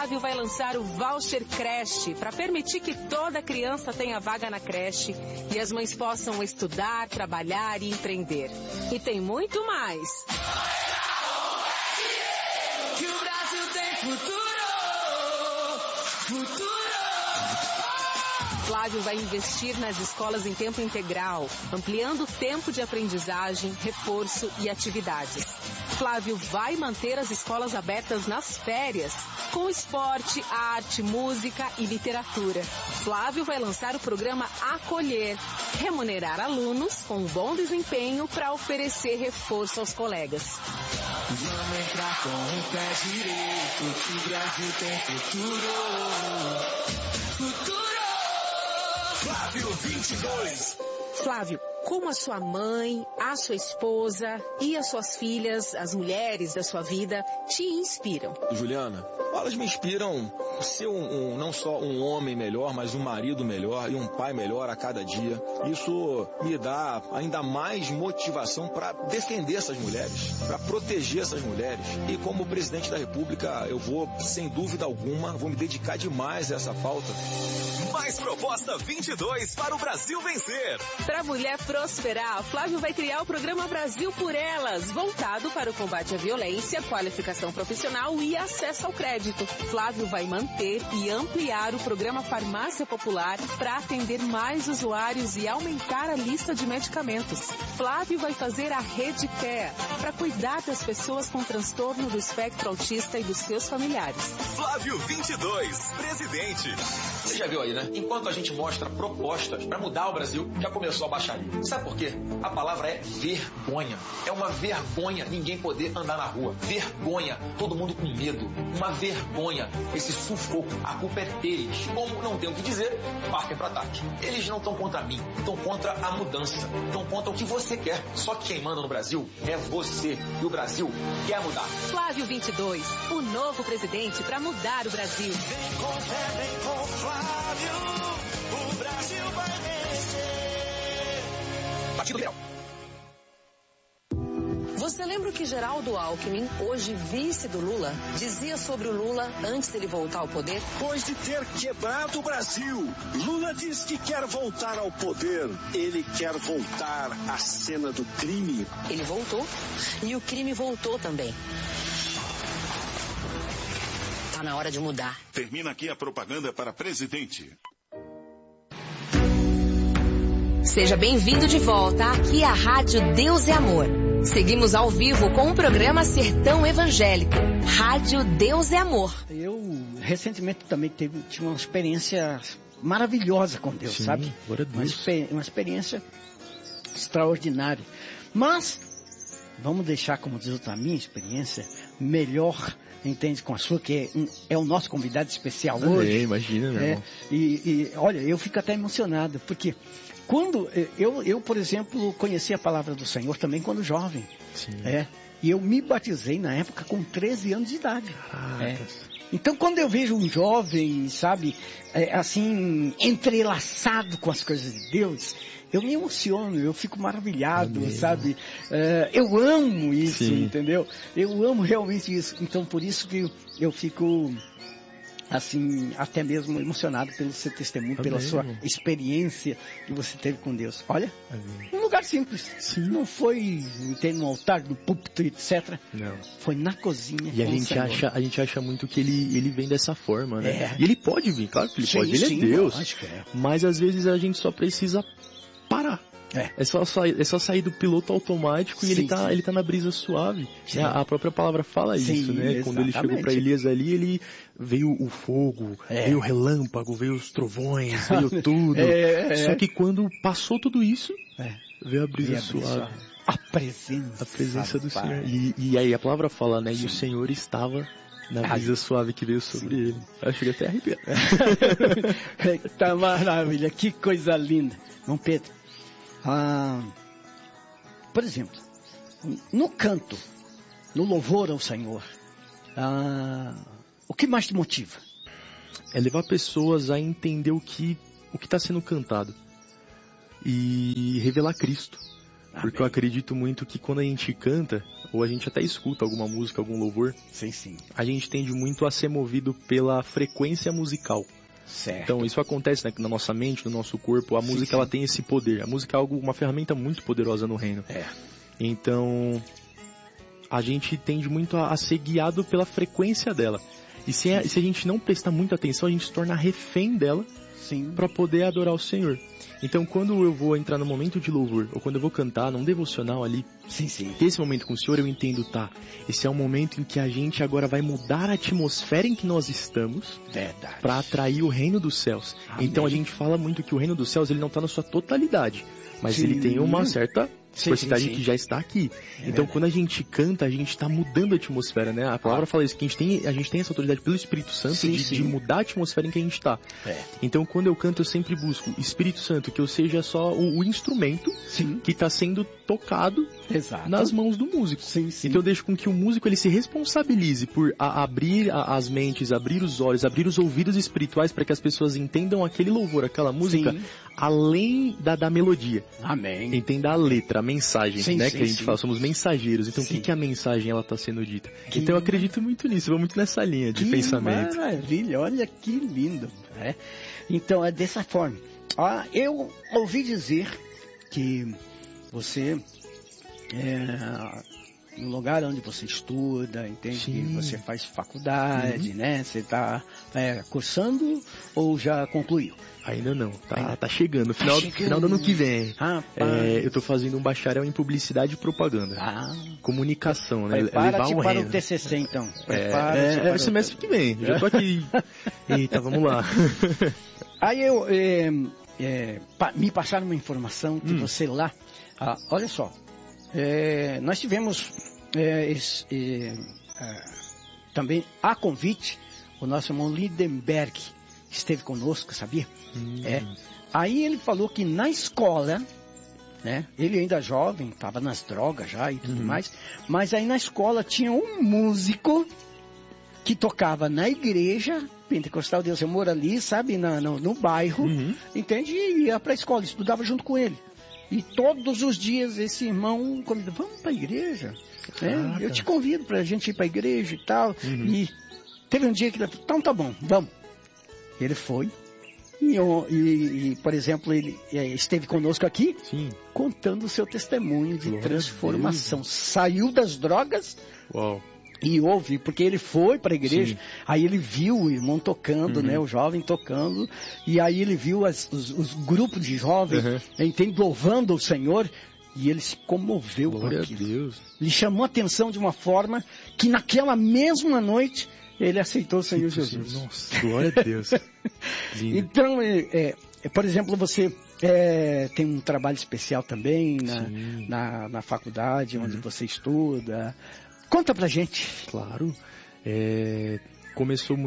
Flávio vai lançar o Voucher Creche para permitir que toda criança tenha vaga na creche e as mães possam estudar, trabalhar e empreender. E tem muito mais. Que o Brasil tem futuro! Futuro! Flávio vai investir nas escolas em tempo integral, ampliando o tempo de aprendizagem, reforço e atividades. Flávio vai manter as escolas abertas nas férias, com esporte, arte, música e literatura. Flávio vai lançar o programa Acolher, remunerar alunos com um bom desempenho para oferecer reforço aos colegas. Vamos entrar com o pé direito, que o Brasil tem futuro. Futuro! Flávio 22. Flávio, como a sua mãe, a sua esposa e as suas filhas, as mulheres da sua vida, te inspiram? Juliana, elas me inspiram a ser não só um homem melhor, mas um marido melhor e um pai melhor a cada dia. Isso me dá ainda mais motivação para defender essas mulheres, para proteger essas mulheres. E como presidente da República, eu vou, sem dúvida alguma, vou me dedicar demais a essa pauta. Mais Proposta 22 para o Brasil vencer. Para a mulher prosperar, Flávio vai criar o programa Brasil por Elas, voltado para o combate à violência, qualificação profissional e acesso ao crédito. Flávio vai manter e ampliar o programa Farmácia Popular para atender mais usuários e aumentar a lista de medicamentos. Flávio vai fazer a Rede Care para cuidar das pessoas com transtorno do espectro autista e dos seus familiares. Flávio 22, presidente. Você já viu aí, né? Enquanto a gente mostra propostas para mudar o Brasil, já começou a baixaria. Sabe por quê? A palavra é vergonha. É uma vergonha ninguém poder andar na rua. Vergonha. Todo mundo com medo. Uma vergonha. Esse sufoco. A culpa é deles. Como não tem o que dizer, partem para ataque. Eles não estão contra mim. Estão contra a mudança. Estão contra o que você quer. Só que quem manda no Brasil é você. E o Brasil quer mudar. Flávio 22, o novo presidente para mudar o Brasil. Vem com fé, vem com Flávio. O Brasil vai vencer. Partido Liberal. Você lembra o que Geraldo Alckmin, hoje vice do Lula, dizia sobre o Lula antes dele voltar ao poder? Depois de ter quebrado o Brasil, Lula diz que quer voltar ao poder. Ele quer voltar à cena do crime. Ele voltou e o crime voltou também. Tá na hora de mudar. Termina aqui a propaganda para presidente. Seja bem-vindo de volta aqui à Rádio Deus é Amor. Seguimos ao vivo com o programa Sertão Evangélico. Rádio Deus é Amor. Eu recentemente também tive uma experiência maravilhosa com Deus, sim, sabe? Uma experiência extraordinária. Mas vamos deixar, como diz outra, a minha experiência melhor, entende, com a sua, que é o nosso convidado especial hoje. Imagina, meu irmão. E olha, eu fico até emocionado, porque quando eu, por exemplo, conheci a palavra do Senhor também quando jovem. Sim. E eu me batizei na época com 13 anos de idade. Então, quando eu vejo um jovem, sabe, assim, entrelaçado com as coisas de Deus, eu me emociono, eu fico maravilhado, amém, sabe? Eu amo isso, sim, entendeu? Eu amo realmente isso. Então, por isso que eu fico, assim, até mesmo emocionado pelo seu testemunho, amém, pela sua experiência que você teve com Deus. Olha, amém, um lugar simples. Sim. Não foi no altar, no púlpito, etc. Não. Foi na cozinha. E a gente acha muito que ele vem dessa forma, né? E ele pode vir, claro que ele pode, ele é Deus. Lógico, mas às vezes a gente só precisa parar. É só sair do piloto automático, sim, e ele tá na brisa suave. A própria palavra fala, sim, isso, né? Exatamente. Quando ele chegou para Elias ali, ele veio o fogo, veio o relâmpago, veio os trovões, veio tudo. Só que quando passou tudo isso, veio a brisa suave. A presença do Senhor. E aí a palavra fala, né? Sim. E o Senhor estava na brisa suave que veio sobre ele. Eu cheguei até a arrepiar. Tá maravilha, que coisa linda. Não, Pedro. Por exemplo, no canto, no louvor ao Senhor, o que mais te motiva? É levar pessoas a entender o que está sendo cantado e revelar Cristo. Porque eu acredito muito que quando a gente canta, ou a gente até escuta alguma música, algum louvor, sim. A gente tende muito a ser movido pela frequência musical. Certo. Então isso acontece, né, na nossa mente, no nosso corpo. A música ela tem esse poder. A música é uma ferramenta muito poderosa no reino. Então a gente tende muito a ser guiado pela frequência dela. E se a gente não prestar muita atenção, a gente se torna refém dela para poder adorar o Senhor. Então, quando eu vou entrar no momento de louvor, ou quando eu vou cantar num devocional ali, ter esse momento com o Senhor, eu entendo, esse é o momento em que a gente agora vai mudar a atmosfera em que nós estamos para atrair o reino dos céus. Amém. Então, a gente fala muito que o reino dos céus ele não está na sua totalidade, mas ele tem uma certa porcentagem que já está aqui. Então, quando a gente canta, a gente está mudando a atmosfera, né? A palavra fala isso, que a gente tem essa autoridade pelo Espírito Santo de mudar a atmosfera em que a gente está. Então, quando eu canto, eu sempre busco Espírito Santo, que eu seja só o instrumento que está sendo tocado nas mãos do músico. Então, eu deixo com que o músico ele se responsabilize por abrir as mentes, abrir os olhos, abrir os ouvidos espirituais para que as pessoas entendam aquele louvor, aquela música, além da melodia. Amém. Entenda a letra, mensagem, né? Que a gente fala, somos mensageiros. Então, o que a mensagem ela está sendo dita? Então, eu acredito muito nisso, eu vou muito nessa linha de pensamento. Maravilha, olha que lindo. Né? Então, é dessa forma. Eu ouvi dizer que você, no lugar onde você estuda, entende? Que você faz faculdade, né? Você está cursando ou já concluiu? Ainda não, tá chegando, final do ano que vem. Eu tô fazendo um bacharel em publicidade e propaganda. Comunicação, né? Levar o para o TCC, então. É o semestre que vem, já tô aqui. Eita, vamos lá. Aí me passaram uma informação que você lá, olha só, nós tivemos também a convite, o nosso irmão Lindenberg esteve conosco, sabia? Aí ele falou que na escola, né, ele ainda jovem, estava nas drogas já e tudo mais, mas aí na escola tinha um músico que tocava na igreja pentecostal Deus é Amor ali, sabe, no bairro, entende? E ia para a escola, estudava junto com ele. E todos os dias esse irmão convida, vamos para a igreja, né? Eu te convido para a gente ir para a igreja e tal. E teve um dia que ele falou, então tá bom, vamos. Ele foi e, por exemplo, ele esteve conosco aqui, contando o seu testemunho de transformação. Saiu das drogas e ouve, porque ele foi para a igreja, aí ele viu o irmão tocando, né, o jovem tocando, e aí ele viu os grupos de jovens, louvando o Senhor, e ele se comoveu com aquilo. Ele chamou a atenção de uma forma que naquela mesma noite ele aceitou o Senhor Jesus. Nossa, glória a Deus. Então, por exemplo, você tem um trabalho especial também na faculdade onde você estuda. Conta pra gente. Claro. Começou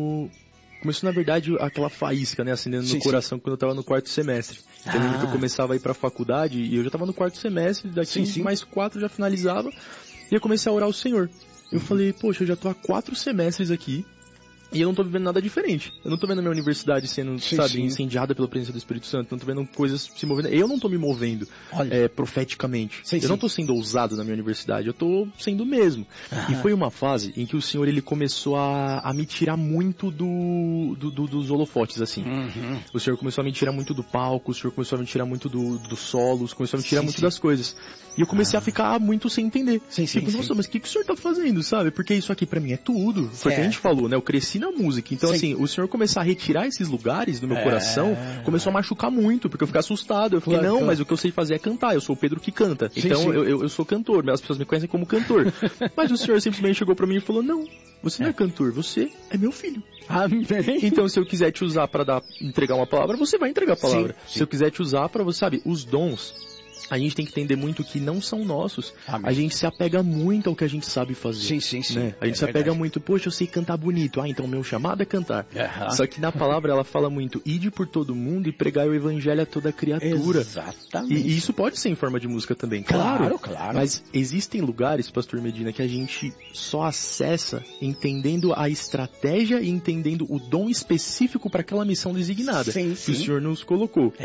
na verdade aquela faísca, né, acendendo no coração quando eu estava no quarto semestre. Eu lembro que eu começava a ir para a faculdade e eu já estava no quarto semestre, daqui mais 4 já finalizava, e eu comecei a orar ao Senhor. Eu falei, poxa, eu já tô há 4 semestres aqui e eu não tô vivendo nada diferente. Eu não tô vendo a minha universidade sendo, incendiada pela presença do Espírito Santo. Não tô vendo coisas se movendo. Eu não tô me movendo profeticamente. Eu não tô sendo ousado na minha universidade. Eu tô sendo mesmo. E foi uma fase em que o Senhor ele começou a me tirar muito dos holofotes, assim. O Senhor começou a me tirar muito do palco. O Senhor começou a me tirar muito dos solos. Começou a me tirar muito das coisas. E eu comecei a ficar muito sem entender. Nossa, mas o que o Senhor tá fazendo, sabe? Porque isso aqui pra mim é tudo. Foi o que a gente falou, né? Eu cresci na música. Então, assim, o Senhor começar a retirar esses lugares do meu coração, começou a machucar muito, porque eu fiquei assustado. Eu fiquei, mas o que eu sei fazer é cantar. Eu sou o Pedro que canta. Então, eu sou cantor. As pessoas me conhecem como cantor. Mas o Senhor simplesmente chegou pra mim e falou, não, você não é cantor, você é meu filho. Então, se eu quiser te usar pra entregar uma palavra, você vai entregar a palavra. Se eu quiser te usar pra você, sabe, os dons, a gente tem que entender muito que não são nossos. A gente se apega muito ao que a gente sabe fazer. Né? A gente se apega muito, poxa, eu sei cantar bonito. Então o meu chamado é cantar. Só que na palavra ela fala muito, ide por todo mundo e pregai o evangelho a toda criatura. Exatamente. E isso pode ser em forma de música também, claro. Mas existem lugares, Pastor Medina, que a gente só acessa entendendo a estratégia e entendendo o dom específico para aquela missão designada que o Senhor nos colocou.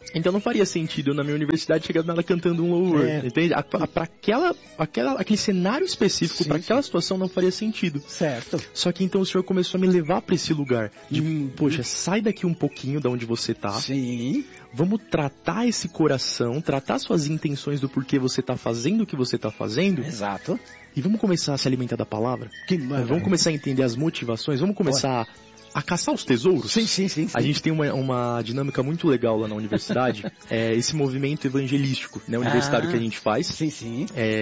Então não faria sentido na minha universidade chegar nela cantando um louvor, entende? Para aquele cenário específico, para aquela situação não faria sentido. Certo. Só que então o Senhor começou a me levar para esse lugar de, poxa, sai daqui um pouquinho da onde você tá. Sim. Vamos tratar esse coração, tratar suas intenções do porquê você tá fazendo o que você tá fazendo. Exato. E vamos começar a se alimentar da palavra. Vamos começar a entender as motivações, vamos começar a caçar os tesouros. Sim. A gente tem uma dinâmica muito legal lá na universidade, esse movimento evangelístico, né, universitário que a gente faz. Sim.